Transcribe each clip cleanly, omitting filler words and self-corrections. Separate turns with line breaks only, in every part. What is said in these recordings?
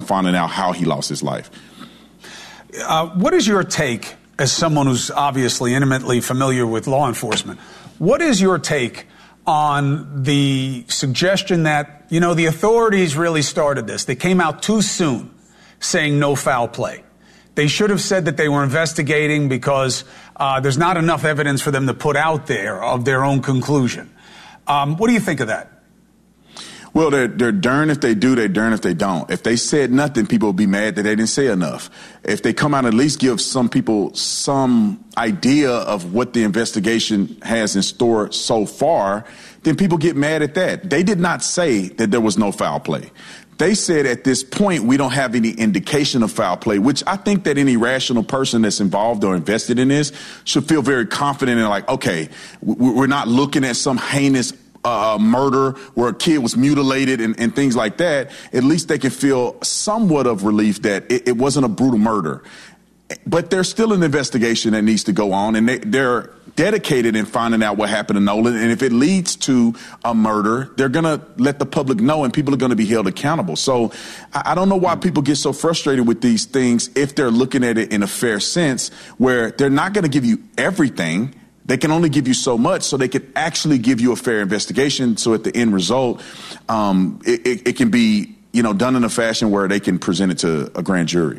finding out how he lost his life.
What is your take, as someone who's obviously intimately familiar with law enforcement, what is your take on the suggestion that, the authorities really started this? They came out too soon saying no foul play. They should have said that they were investigating because there's not enough evidence for them to put out there of their own conclusion. What do you think of that?
Well, they're darned if they do, they're darned if they don't. If they said nothing, people will be mad that they didn't say enough. If they come out and at least give some people some idea of what the investigation has in store so far, then people get mad at that. They did not say that there was no foul play. They said at this point, we don't have any indication of foul play, which I think that any rational person that's involved or invested in this should feel very confident in, like, okay, we're not looking at some heinous murder where a kid was mutilated and things like that. At least they can feel somewhat of relief that it wasn't a brutal murder. But there's still an investigation that needs to go on, and they're dedicated in finding out what happened to Nolan. And if it leads to a murder, they're going to let the public know, and people are going to be held accountable. So I don't know why people get so frustrated with these things if they're looking at it in a fair sense, where they're not going to give you everything. They can only give you so much, so they can actually give you a fair investigation. So at the end result, it can be, done in a fashion where they can present it to a grand jury.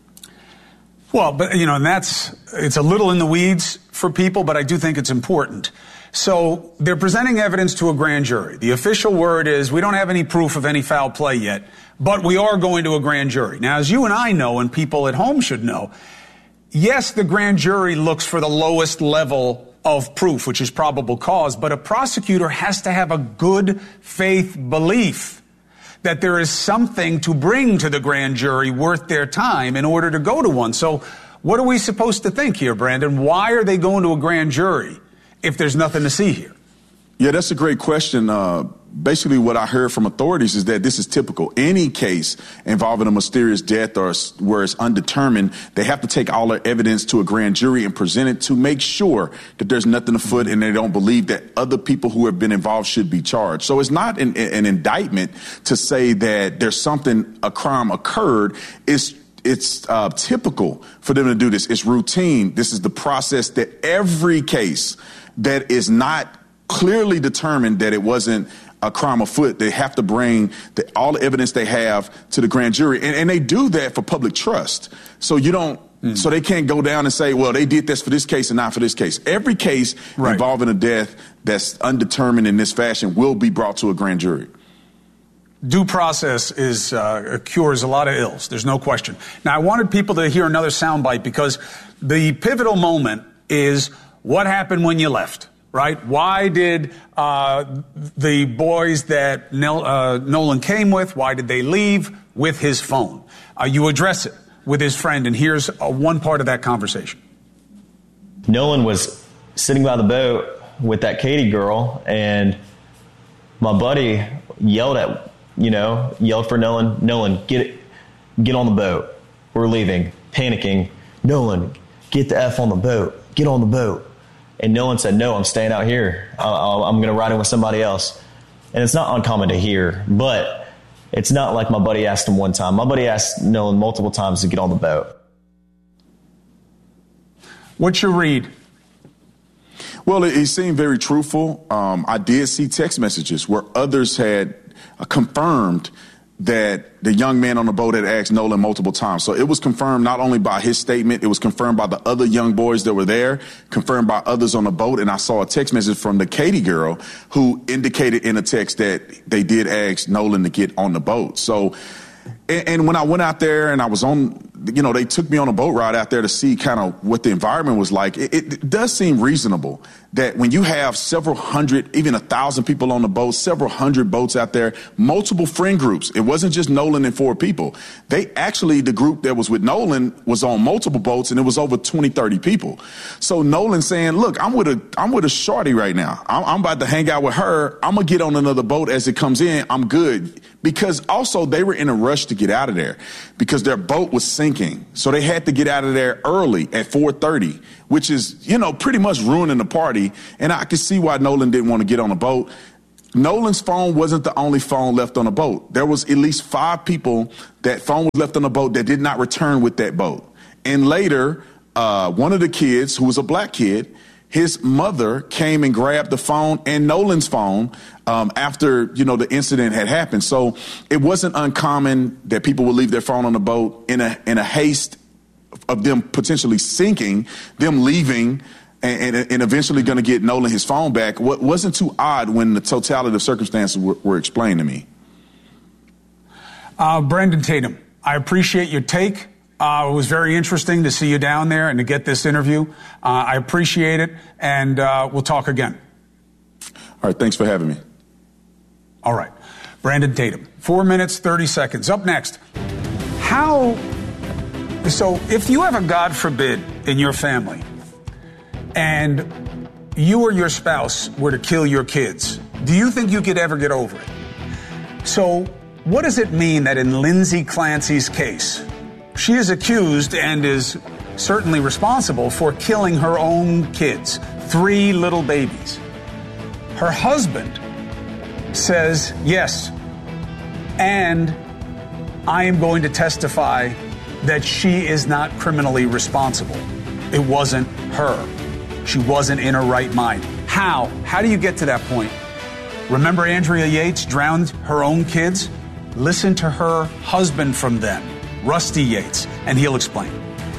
Well, but, and it's a little in the weeds for people, but I do think it's important. So they're presenting evidence to a grand jury. The official word is, we don't have any proof of any foul play yet, but we are going to a grand jury. Now, as you and I know, and people at home should know, yes, the grand jury looks for the lowest level of proof, which is probable cause, but a prosecutor has to have a good faith belief that there is something to bring to the grand jury worth their time in order to go to one. So what are we supposed to think here, Brandon? Why are they going to a grand jury if there's nothing to see here?
Yeah, that's a great question. Basically, what I heard from authorities is that this is typical. Any case involving a mysterious death or where it's undetermined, they have to take all their evidence to a grand jury and present it to make sure that there's nothing afoot and they don't believe that other people who have been involved should be charged. So it's not an indictment to say that there's a crime occurred. It's typical for them to do this. It's routine. This is the process that every case that is not clearly determined that it wasn't a crime afoot, they have to bring all the evidence they have to the grand jury. And they do that for public trust. So so they can't go down and say, well, they did this for this case and not for this case. Every case involving a death that's undetermined in this fashion will be brought to a grand jury.
Due process cures a lot of ills. There's no question. Now, I wanted people to hear another soundbite because the pivotal moment is what happened when you left. Right? Why did the boys that Nolan came with, why did they leave with his phone? You address it with his friend, and here's one part of that conversation.
Nolan was sitting by the boat with that Katie girl, and my buddy yelled for Nolan, get on the boat. We're leaving. Panicking. Nolan, get the F on the boat. Get on the boat. And Nolan said, no, I'm staying out here. I'm going to ride in with somebody else. And it's not uncommon to hear, but it's not like my buddy asked him one time. My buddy asked Nolan multiple times to get on the boat.
What's your read?
Well, it seemed very truthful. I did see text messages where others had confirmed that the young man on the boat had asked Nolan multiple times. So it was confirmed not only by his statement, it was confirmed by the other young boys that were there, confirmed by others on the boat. And I saw a text message from the Katie girl who indicated in a text that they did ask Nolan to get on the boat. So, and when I went out there and I was on, they took me on a boat ride out there to see kind of what the environment was like. It does seem reasonable that when you have several hundred, even 1,000 people on the boat, several hundred boats out there, multiple friend groups. It wasn't just Nolan and 4 people. The group that was with Nolan was on multiple boats, and it was over 20, 30 people. So Nolan saying, look, I'm with a shorty right now. I'm about to hang out with her. I'm going to get on another boat as it comes in. I'm good. Because also they were in a rush to get out of there because their boat was sinking. So they had to get out of there early at 4:30, which is, pretty much ruining the party. And I could see why Nolan didn't want to get on a boat. Nolan's phone wasn't the only phone left on the boat. There was at least 5 people that phone was left on the boat that did not return with that boat. And later, one of the kids, who was a black kid, his mother came and grabbed the phone and Nolan's phone after, the incident had happened. So it wasn't uncommon that people would leave their phone on the boat in a haste of them potentially sinking, them leaving and eventually going to get Nolan his phone back. What wasn't too odd when the totality of circumstances were explained to me.
Brandon Tatum, I appreciate your take. It was very interesting to see you down there and to get this interview. I appreciate it, and we'll talk again.
All right, thanks for having me.
All right. Brandon Tatum, 4 minutes, 30 seconds. Up next, so if you have a God forbid in your family and you or your spouse were to kill your kids, do you think you could ever get over it? So what does it mean that in Lindsay Clancy's case, she is accused and is certainly responsible for killing her own kids, 3 little babies? Her husband says, yes, and I am going to testify that she is not criminally responsible. It wasn't her. She wasn't in her right mind. How? How do you get to that point? Remember Andrea Yates drowned her own kids? Listen to her husband from then, Rusty Yates, and he'll explain.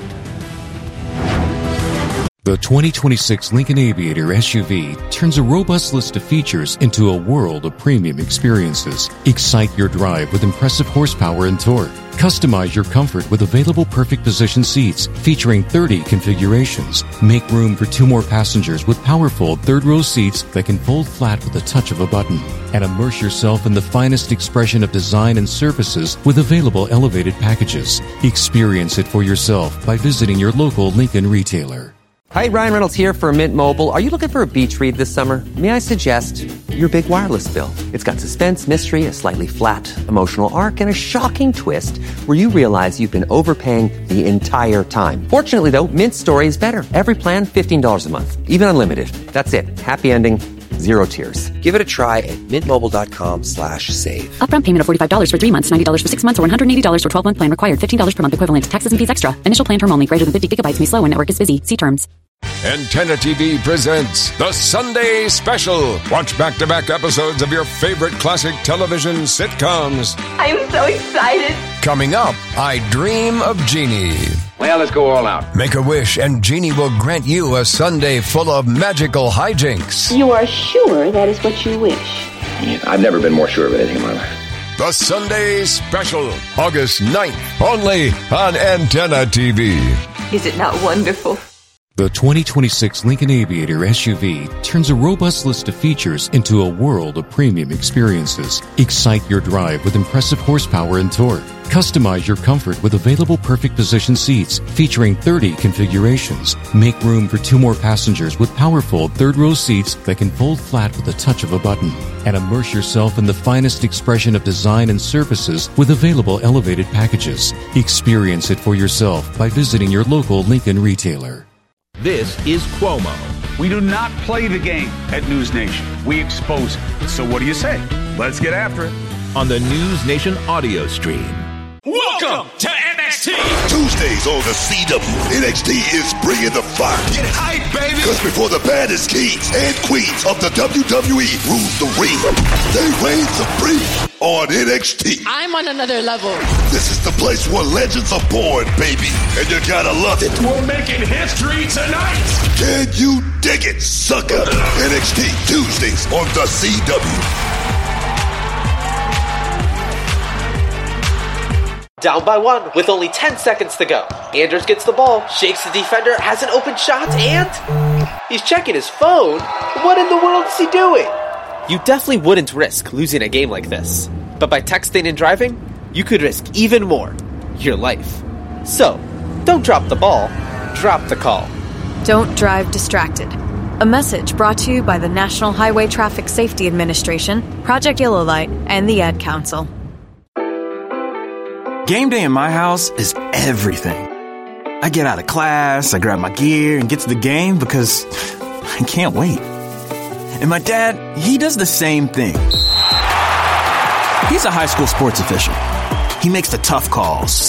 The 2026 Lincoln Aviator SUV turns a robust list of features into a world of premium experiences. Excite your drive with impressive horsepower and torque. Customize your comfort with available perfect position seats featuring 30 configurations. Make room for 2 more passengers with powerful third-row seats that can fold flat with the touch of a button. And immerse yourself in the finest expression of design and services with available elevated packages. Experience it for yourself by visiting your local Lincoln retailer.
Hi, Ryan Reynolds here for Mint Mobile. Are you looking for a beach read this summer? May I suggest your big wireless bill? It's got suspense, mystery, a slightly flat emotional arc, and a shocking twist where you realize you've been overpaying the entire time. Fortunately, though, Mint's story is better. Every plan, $15 a month. Even unlimited. That's it. Happy ending. 0 tears. Give it a try at mintmobile.com/save.
Upfront payment of $45 for 3 months, $90 for 6 months, or $180 for 12-month plan required. $15 per month equivalent. Taxes and fees extra. Initial plan term only. Greater than 50 gigabytes may slow when network is busy. See terms.
Antenna TV presents The Sunday Special. Watch back-to-back episodes of your favorite classic television sitcoms.
I'm so excited.
Coming up, I Dream of Jeannie.
Well, let's go all out.
Make a wish and Jeannie will grant you a Sunday full of magical hijinks.
You are sure that is what you wish?
I've never been more sure of anything in my life.
The Sunday Special, August 9th, only on Antenna TV.
Is it not wonderful?
The 2026 Lincoln Aviator SUV turns a robust list of features into a world of premium experiences. Excite your drive with impressive horsepower and torque. Customize your comfort with available perfect position seats featuring 30 configurations. Make room for 2 more passengers with powerful third-row seats that can fold flat with the touch of a button. And immerse yourself in the finest expression of design and services with available elevated packages. Experience it for yourself by visiting your local Lincoln retailer.
This is Cuomo.
We do not play the game at News Nation. We expose it. So what do you say? Let's get after it.
On the News Nation audio stream.
Welcome to NXT.
Tuesdays on the CW. NXT is bringing the fire.
Get hype, baby.
Because before the baddest kings and queens of the WWE rule the ring, they reign supreme on NXT.
I'm on another level.
This is the place where legends are born, baby. And you gotta love it.
We're making history tonight.
Can you dig it, sucker? NXT Tuesdays on the CW.
Down by 1 with only 10 seconds to go. Anders gets the ball, shakes the defender, has an open shot, and he's checking his phone. What in the world is he doing? You definitely wouldn't risk losing a game like this. But by texting and driving, you could risk even more. Your life. So, don't drop the ball, drop the call.
Don't drive distracted. A message brought to you by the National Highway Traffic Safety Administration, Project Yellow Light, and the Ad Council.
Game day in my house is everything. I get out of class, I grab my gear, and get to the game because I can't wait. And my dad, he does the same thing. He's a high school sports official. He makes the tough calls,